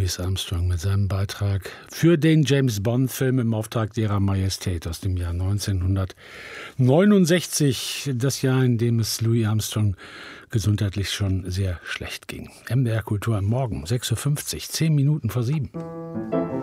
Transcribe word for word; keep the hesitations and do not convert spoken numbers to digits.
Louis Armstrong mit seinem Beitrag für den James-Bond-Film im Auftrag derer Majestät aus dem Jahr neunzehnhundertneunundsechzig, das Jahr, in dem es Louis Armstrong gesundheitlich schon sehr schlecht ging. M D R Kultur am Morgen, sechs Uhr fünfzig, zehn Minuten vor sieben.